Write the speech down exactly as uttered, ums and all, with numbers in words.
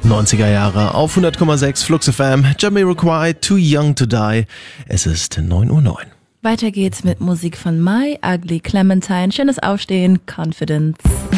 neunziger Jahre auf hundert Komma sechs Flux F M. Jamiroquai, Too Young to Die. Es ist neun Uhr neun. Weiter geht's mit Musik von My Ugly Clementine. Schönes Aufstehen, Confidence.